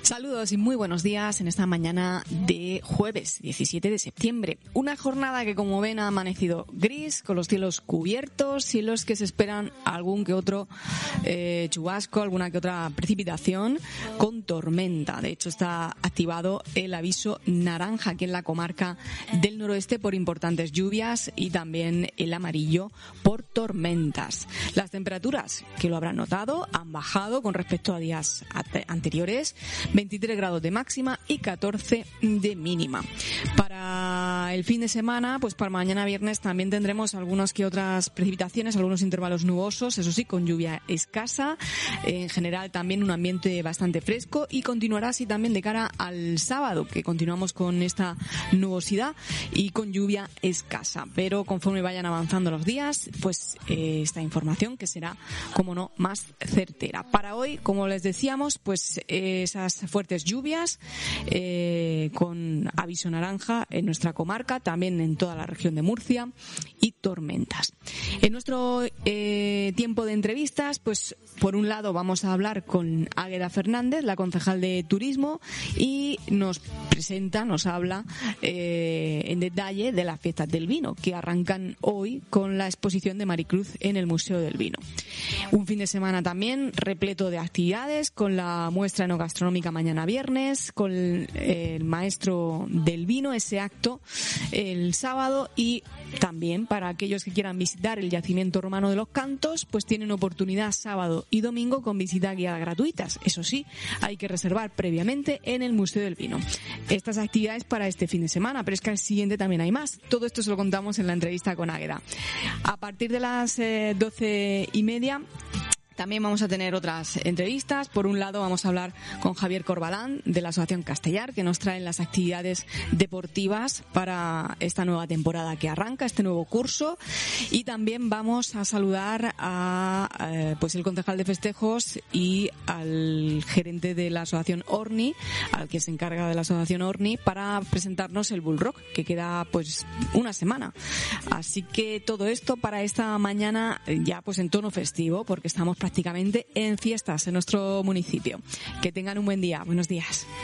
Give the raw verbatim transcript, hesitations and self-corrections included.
Saludos y muy buenos días en esta mañana de jueves diecisiete de septiembre. Una jornada que, como ven, ha amanecido gris, con los cielos cubiertos, cielos que se esperan algún que otro eh, chubasco, alguna que otra precipitación con tormenta. De hecho, está activado el aviso naranja aquí en la comarca del noroeste por importantes lluvias y también el amarillo por tormentas. Las temperaturas, que lo habrán notado, han bajado con respecto a días anteriores. veintitrés grados de máxima y catorce de mínima. Para el fin de semana, pues para mañana viernes también tendremos algunas que otras precipitaciones, algunos intervalos nubosos, eso sí, con lluvia escasa. En general también un ambiente bastante fresco y continuará así también de cara al sábado, que continuamos con esta nubosidad y con lluvia escasa. Pero conforme vayan avanzando los días, pues eh, esta información que será, como no, más certera. Para hoy, como les decíamos, pues eh, esas fuertes lluvias eh, con aviso naranja en nuestra comarca, también en toda la región de Murcia, y tormentas. En nuestro eh, tiempo de entrevistas, pues por un lado vamos a hablar con Águeda Fernández, la concejal de Turismo, y nos presenta, nos habla eh, en detalle de las fiestas del vino, que arrancan hoy con la exposición de Maricruz en el Museo del Vino. Un fin de semana también repleto de actividades, con la muestra enogastronómica mañana viernes, con el maestro del vino, ese acto el sábado, y también para aquellos que quieran visitar el yacimiento romano de los Cantos, pues tienen oportunidad sábado y domingo con visitas guiadas gratuitas. Eso sí, hay que reservar previamente en el Museo del Vino. Estas actividades para este fin de semana, pero es que al siguiente también hay más. Todo esto se lo contamos en la entrevista con Águeda. A partir de las eh, doce y media también vamos a tener otras entrevistas. Por un lado vamos a hablar con Javier Corbalán de la Asociación Castellar, que nos traen las actividades deportivas para esta nueva temporada que arranca, este nuevo curso. Y también vamos a saludar a eh, pues el concejal de festejos y al gerente de la Asociación Orni, al que se encarga de la Asociación Orni, para presentarnos el Bull Rock, que queda pues una semana. Así que todo esto para esta mañana ya pues en tono festivo, porque estamos prácticamente en fiestas en nuestro municipio. Que tengan un buen día. Buenos días.